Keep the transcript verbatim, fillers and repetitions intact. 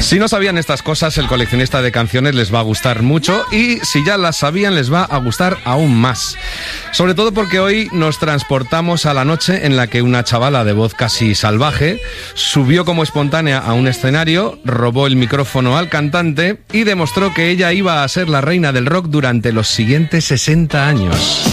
Si no sabían estas cosas, el coleccionista de canciones les va a gustar mucho y si ya las sabían les va a gustar aún más. Sobre todo porque hoy nos transportamos a la noche en la que una chavala de voz casi salvaje subió como espontánea a un escenario, robó el micrófono al cantante y demostró que ella iba a ser la reina del rock durante los siguientes sesenta años.